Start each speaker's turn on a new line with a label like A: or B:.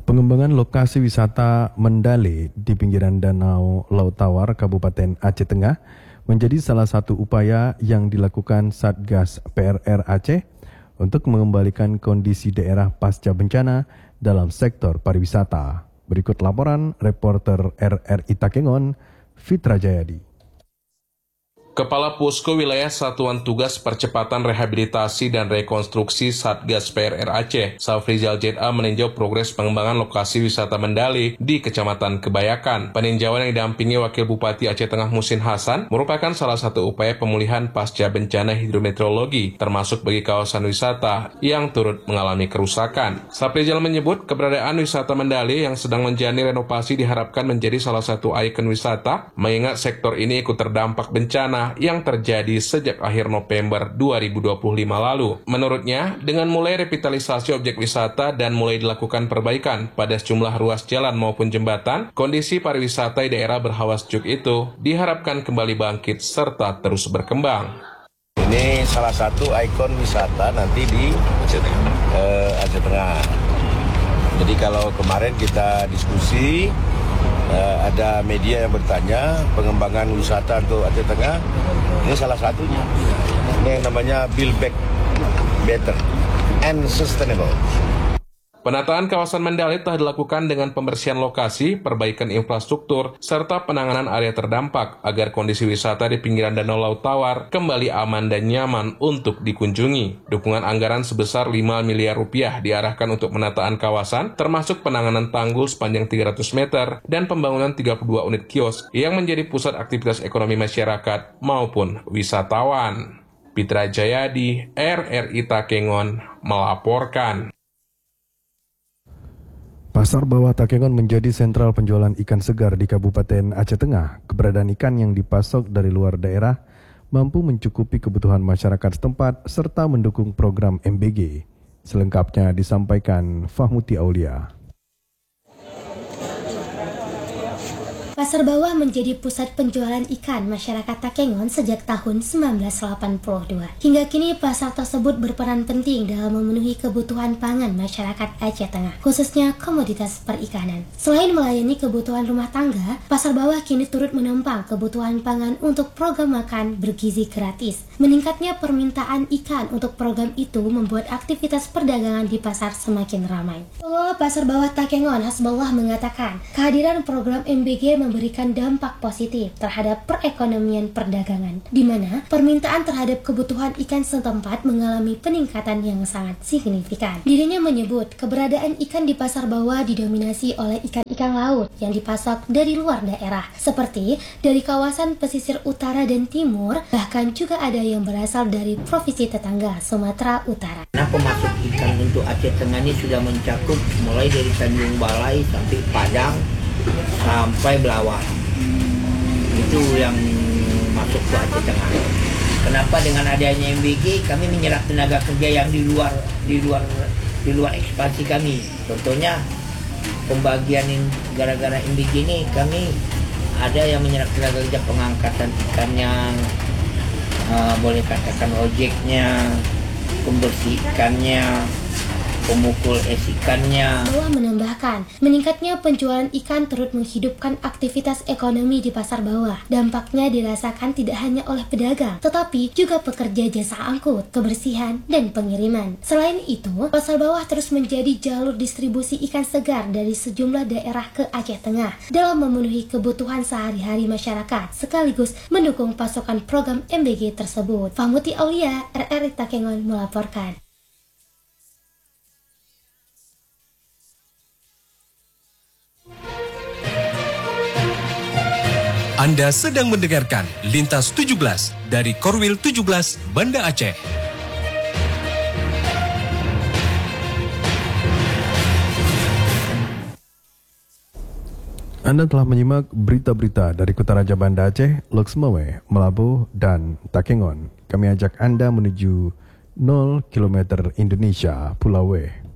A: Pengembangan lokasi wisata Mendale di pinggiran Danau Laut Tawar, Kabupaten Aceh Tengah menjadi salah satu upaya yang dilakukan Satgas PRR Aceh untuk mengembalikan kondisi daerah pasca bencana dalam sektor pariwisata. Berikut laporan reporter RRI Takengon, Fitra Jayadi.
B: Kepala Posko Wilayah Satuan Tugas Percepatan Rehabilitasi dan Rekonstruksi Satgas PRR Aceh, Safrizal ZA meninjau progres pengembangan lokasi wisata Mendale di Kecamatan Kebayakan. Peninjauan yang didampingi Wakil Bupati Aceh Tengah Musin Hasan merupakan salah satu upaya pemulihan pasca bencana hidrometeorologi, termasuk bagi kawasan wisata yang turut mengalami kerusakan. Safrizal menyebut keberadaan wisata Mendale yang sedang menjalani renovasi diharapkan menjadi salah satu ikon wisata, mengingat sektor ini ikut terdampak bencana yang terjadi sejak akhir November 2025 lalu. Menurutnya, dengan mulai revitalisasi objek wisata dan mulai dilakukan perbaikan pada sejumlah ruas jalan maupun jembatan, kondisi pariwisata di daerah berhawa sejuk itu diharapkan kembali bangkit serta terus berkembang.
C: Ini salah satu ikon wisata nanti di Aceh Tengah. Jadi kalau kemarin kita diskusi, ada media yang bertanya pengembangan wisata untuk Aceh Tengah, ini salah satunya. Ini yang namanya Build Back Better and Sustainable.
B: Penataan kawasan Mendale telah dilakukan dengan pembersihan lokasi, perbaikan infrastruktur, serta penanganan area terdampak agar kondisi wisata di pinggiran Danau Laut Tawar kembali aman dan nyaman untuk dikunjungi. Dukungan anggaran sebesar 5 miliar rupiah diarahkan untuk penataan kawasan, termasuk penanganan tanggul sepanjang 300 meter dan pembangunan 32 unit kios yang menjadi pusat aktivitas ekonomi masyarakat maupun wisatawan. Fitra Jayadi, RRI Takengon, melaporkan.
A: Pasar Bawah Takengon menjadi sentral penjualan ikan segar di Kabupaten Aceh Tengah. Keberadaan ikan yang dipasok dari luar daerah mampu mencukupi kebutuhan masyarakat setempat serta mendukung program MBG. Selengkapnya disampaikan Fahmuti Aulia.
D: Pasar Bawah menjadi pusat penjualan ikan masyarakat Takengon sejak tahun 1982. Hingga kini pasar tersebut berperan penting dalam memenuhi kebutuhan pangan masyarakat Aceh Tengah, khususnya komoditas perikanan. Selain melayani kebutuhan rumah tangga, Pasar Bawah kini turut menopang kebutuhan pangan untuk program makan bergizi gratis. Meningkatnya permintaan ikan untuk program itu membuat aktivitas perdagangan di pasar semakin ramai. Pengelola Pasar Bawah Takengon, Hasbullah, mengatakan kehadiran program MBG memberikan dampak positif terhadap perekonomian perdagangan, di mana permintaan terhadap kebutuhan ikan setempat mengalami peningkatan yang sangat signifikan. Dirinya menyebut keberadaan ikan di Pasar Bawah didominasi oleh ikan-ikan laut yang dipasok dari luar daerah, seperti dari kawasan pesisir utara dan timur, bahkan juga ada yang berasal dari provinsi tetangga Sumatera Utara.
E: Nah, pemasok ikan untuk Aceh Tengah ini sudah mencakup mulai dari Tanjung Balai sampai Padang sampai Belawan. Itu yang masuk ke Aceh Tengah. Kenapa dengan adanya MBG kami menyerap tenaga kerja yang di luar ekspansi kami. Contohnya pembagian gara-gara MBG ini kami ada yang menyerap tenaga kerja pengangkatan ikannya, boleh katakan ojeknya, pembersih ikannya, pemukul es ikannya.
D: Bawah menambahkan, meningkatnya penjualan ikan turut menghidupkan aktivitas ekonomi di Pasar Bawah. Dampaknya dirasakan tidak hanya oleh pedagang, tetapi juga pekerja jasa angkut, kebersihan, dan pengiriman. Selain itu, Pasar Bawah terus menjadi jalur distribusi ikan segar dari sejumlah daerah ke Aceh Tengah dalam memenuhi kebutuhan sehari-hari masyarakat, sekaligus mendukung pasokan program MBG tersebut. Fahmuti Aulia, RRI Takengon melaporkan.
F: Anda sedang mendengarkan Lintas 17 dari Korwil 17 Banda Aceh.
A: Anda telah menyimak berita-berita dari Kota Raja Banda Aceh, Loksmawe, Melabuh, dan Takengon. Kami ajak Anda menuju 0 km Indonesia, Pulau W.